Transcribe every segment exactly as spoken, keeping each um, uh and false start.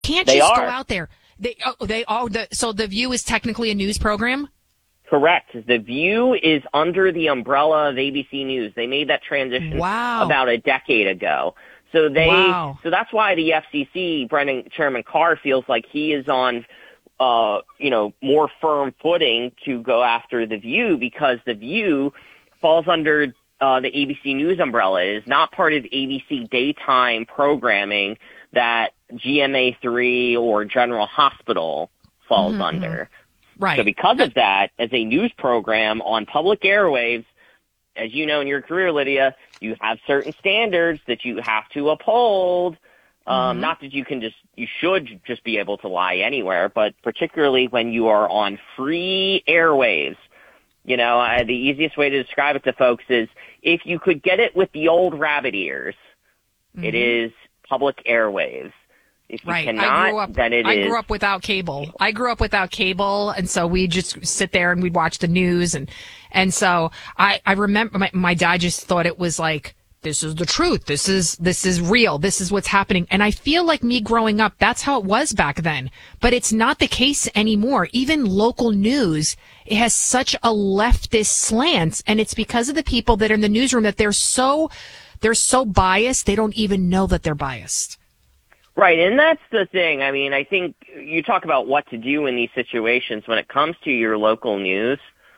Can't They just are. go out there. They, oh, they are. The, so The View is technically a news program? Correct. The View is under the umbrella of A B C News. They made that transition Wow. about a decade ago. So they, Wow. so that's why the F C C, Brendan Chairman Carr, feels like he is on, uh, you know, more firm footing to go after The View, because The View falls under uh, the A B C News umbrella. It is not part of A B C daytime programming that G M A three or General Hospital falls Mm-hmm. under. Right. So because of that, as a news program on public airwaves, as you know in your career, Lydia, you have certain standards that you have to uphold. Um, Mm-hmm. Not that you can just, you should just be able to lie anywhere, but particularly when you are on free airwaves. You know, uh, the easiest way to describe it to folks is if you could get it with the old rabbit ears, Mm-hmm. it is public airwaves. If you Right. cannot, I grew up, then it I is. grew up without cable. I grew up without cable. And so we just sit there and we'd watch the news. And, and so I, I remember my, my dad just thought it was like, this is the truth. This is, this is real. This is what's happening. And I feel like me growing up, that's how it was back then, but it's not the case anymore. Even local news, it has such a leftist slant, and it's because of the people that are in the newsroom that they're so, they're so biased. They don't even know that they're biased. Right, and that's the thing. I mean, I think you talk about what to do in these situations when it comes to your local news.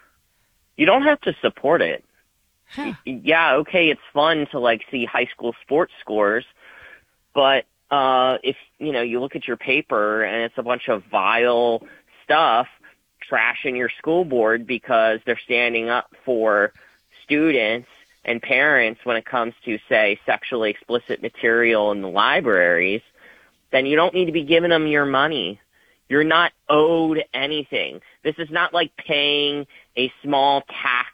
You don't have to support it. Huh. Yeah, okay, it's fun to, like, see high school sports scores, but uh if, you know, you look at your paper and it's a bunch of vile stuff trashing your school board because they're standing up for students and parents when it comes to, say, sexually explicit material in the libraries, then you don't need to be giving them your money. You're not owed anything. This is not like paying a small tax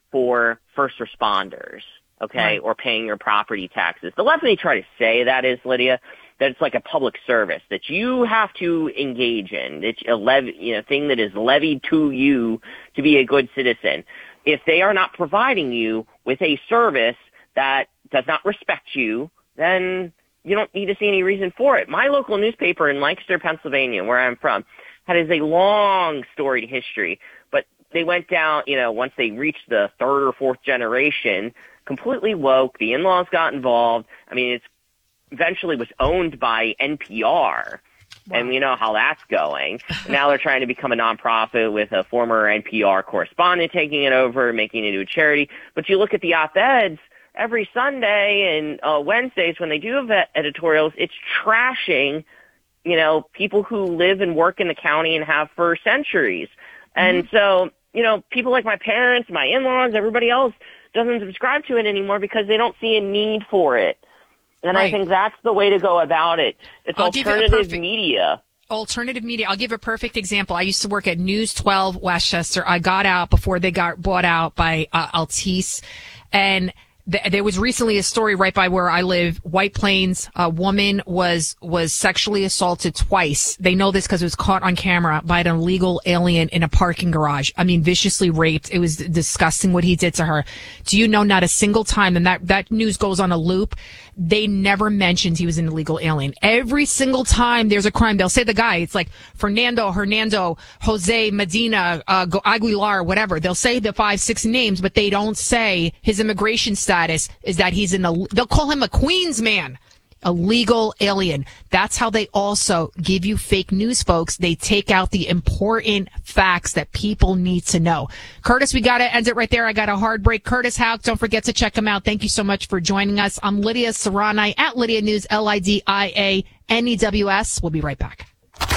for first responders, okay, Right. or paying your property taxes. The left may try to say that is, Lydia, that it's like a public service that you have to engage in. It's a lev- you know, thing that is levied to you to be a good citizen. If they are not providing you with a service that does not respect you, then you don't need to see any reason for it. My local newspaper in Lancaster, Pennsylvania, where I'm from, had a long storied history, but they went down, you know, once they reached the third or fourth generation, completely woke. The in-laws got involved. I mean, it's eventually was owned by N P R. Wow. And we know how that's going. Now they're trying to become a nonprofit with a former N P R correspondent taking it over, making it into a charity. But you look at the op-eds every Sunday and uh, Wednesdays when they do have editorials, it's trashing, you know, people who live and work in the county and have for centuries. And mm-hmm. so, you know, people like my parents, my in-laws, everybody else doesn't subscribe to it anymore because they don't see a need for it. And right. I think that's the way to go about it. It's I'll alternative perfect, media. Alternative media. I'll give a perfect example. I used to work at News twelve Westchester. I got out before they got bought out by uh, Altice. And th- there was recently a story right by where I live. White Plains, a woman was was sexually assaulted twice. They know this because it was caught on camera by an illegal alien in a parking garage. I mean, viciously raped. It was disgusting what he did to her. Do you know not a single time, and that, that news goes on a loop, they never mentioned he was an illegal alien. Every single time there's a crime, they'll say the guy. It's like Fernando, Hernando, Jose, Medina, uh, Aguilar, whatever. They'll say the five, six names, but they don't say his immigration status is that he's in a, they'll call him a Queens man. A legal alien. That's how they also give you fake news, folks. They take out the important facts that people need to know. Curtis, we got to end it right there. I got a hard break. Curtis Houck, don't forget to check him out. Thank you so much for joining us. I'm Lydia Serrani at Lydia News, L I D I A N E W S. We'll be right back.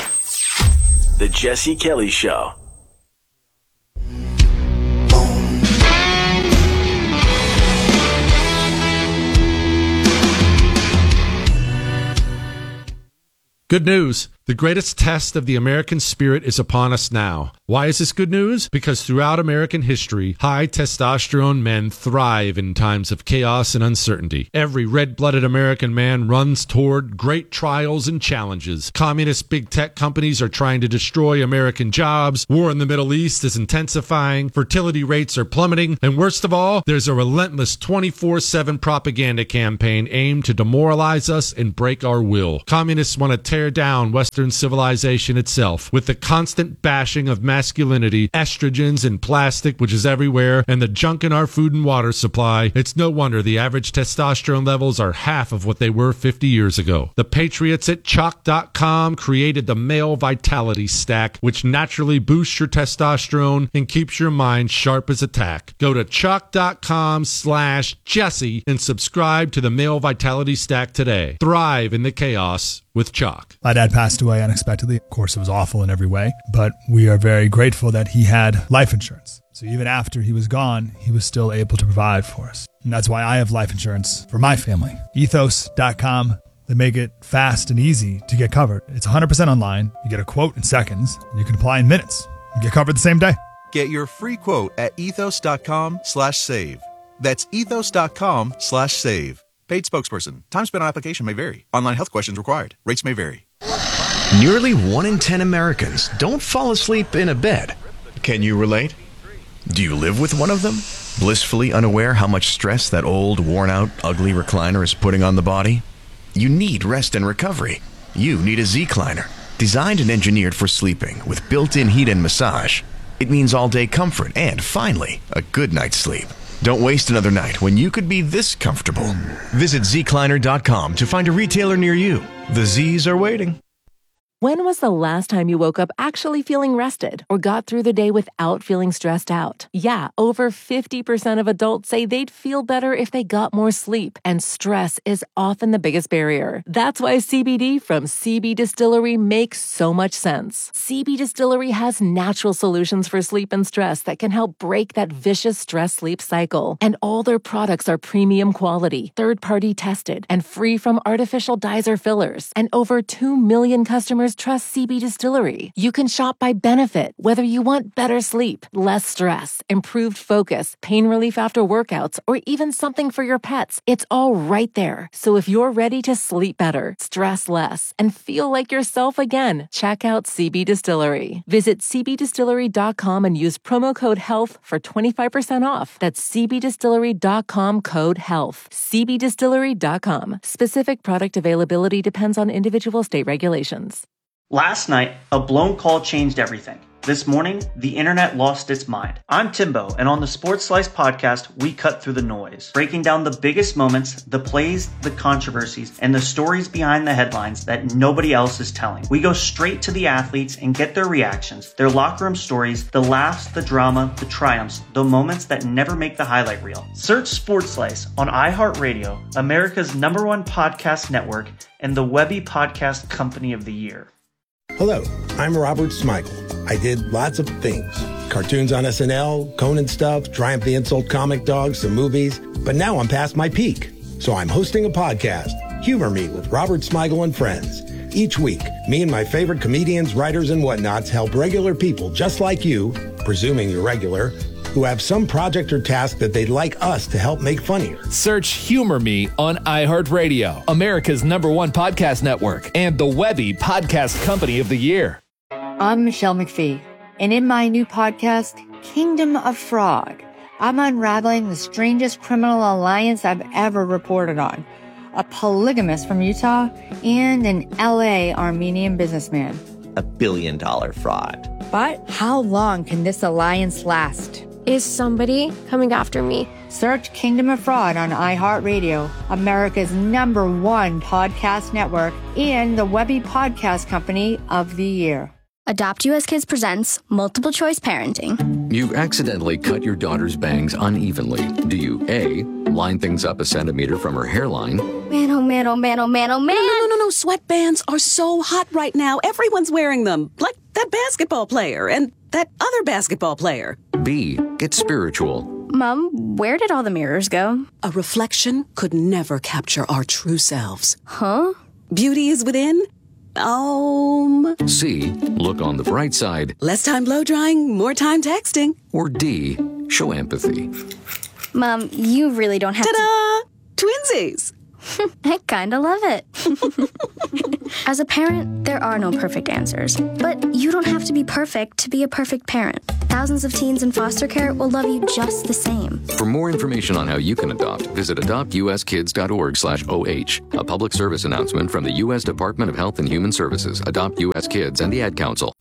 The Jesse Kelly Show. Good news. The greatest test of the American spirit is upon us now. Why is this good news? Because throughout American history, high testosterone men thrive in times of chaos and uncertainty. Every red-blooded American man runs toward great trials and challenges. Communist big tech companies are trying to destroy American jobs. War in the Middle East is intensifying. Fertility rates are plummeting. And worst of all, there's a relentless twenty-four seven propaganda campaign aimed to demoralize us and break our will. Communists want to tear down Western civilization itself with the constant bashing of masculinity, estrogens and plastic, which is everywhere, and the junk in our food and water supply. It's no wonder the average testosterone levels are half of what they were fifty years ago. The patriots at chalk dot com created the Male Vitality Stack, which naturally boosts your testosterone and keeps your mind sharp as a tack. Go to chalk dot com slash Jesse and subscribe to the Male Vitality Stack today. Thrive in the chaos with Chalk. My dad passed away unexpectedly. Of course, it was awful in every way, but we are very grateful that he had life insurance. So even after he was gone, he was still able to provide for us. And that's why I have life insurance for my family. ethos dot com. They make it fast and easy to get covered. It's one hundred percent online. You get a quote in seconds, and you can apply in minutes. You get covered the same day. Get your free quote at ethos dot com slash save. That's ethos dot com slash save. Paid spokesperson. Time spent on application may vary. Online health questions required. Rates may vary. Nearly one in ten Americans don't fall asleep in a bed. Can you relate? Do you live with one of them? Blissfully unaware how much stress that old, worn-out, ugly recliner is putting on the body? You need rest and recovery. You need a Z-Cliner. Designed and engineered for sleeping with built-in heat and massage. It means all-day comfort and, finally, a good night's sleep. Don't waste another night when you could be this comfortable. Visit Z Cliner dot com to find a retailer near you. The Z's are waiting. When was the last time you woke up actually feeling rested or got through the day without feeling stressed out? Yeah, over fifty percent of adults say they'd feel better if they got more sleep, and stress is often the biggest barrier. That's why C B D from C B Distillery makes so much sense. C B Distillery has natural solutions for sleep and stress that can help break that vicious stress-sleep cycle. And all their products are premium quality, third-party tested, and free from artificial dyes or fillers. And over two million customers trust C B Distillery. You can shop by benefit, whether you want better sleep, less stress, improved focus, pain relief after workouts, or even something for your pets. It's all right there. So if you're ready to sleep better, stress less, and feel like yourself again, check out C B Distillery. Visit C B distillery dot com and use promo code HEALTH for twenty-five percent off. That's C B distillery dot com code HEALTH. C B distillery dot com. Specific product availability depends on individual state regulations. Last night, a blown call changed everything. This morning, the internet lost its mind. I'm Timbo, and on the Sports Slice podcast, we cut through the noise, breaking down the biggest moments, the plays, the controversies, and the stories behind the headlines that nobody else is telling. We go straight to the athletes and get their reactions, their locker room stories, the laughs, the drama, the triumphs, the moments that never make the highlight reel. Search Sports Slice on iHeartRadio, America's number one podcast network, and the Webby Podcast Company of the Year. Hello, I'm Robert Smigel. I did lots of things. Cartoons on S N L, Conan stuff, Triumph the Insult comic dogs, some movies. But now I'm past my peak. So I'm hosting a podcast, Humor Me with Robert Smigel and Friends. Each week, me and my favorite comedians, writers, and whatnots help regular people just like you, presuming you're regular, who have some project or task that they'd like us to help make funnier. Search Humor Me on iHeartRadio, America's number one podcast network, and the Webby Podcast Company of the Year. I'm Michelle McPhee, and in my new podcast, Kingdom of Fraud, I'm unraveling the strangest criminal alliance I've ever reported on. A polygamist from Utah and an L A Armenian businessman. A billion dollar fraud. But how long can this alliance last? Is somebody coming after me? Search Kingdom of Fraud on iHeartRadio, America's number one podcast network, and the Webby Podcast Company of the Year. Adopt U S Kids presents Multiple Choice Parenting. You accidentally cut your daughter's bangs unevenly. Do you A, line things up a centimeter from her hairline? Man, oh man, oh man, oh man, oh man. No, no, no, no. Sweatbands are so hot right now. Everyone's wearing them. Like that basketball player and that other basketball player. B, get spiritual. Mom, where did all the mirrors go? A reflection could never capture our true selves. Huh? Beauty is within, Um. C. Look on the bright side. Less time blow drying, more time texting. Or D. Show empathy. Mom, you really don't have Ta-da! to... Twinsies! I kinda love it. As a parent, there are no perfect answers. But you don't have to be perfect to be a perfect parent. Thousands of teens in foster care will love you just the same. For more information on how you can adopt, visit adopt u s kids dot org slash O H. A public service announcement from the U S Department of Health and Human Services, Adopt U S Kids, and the Ad Council.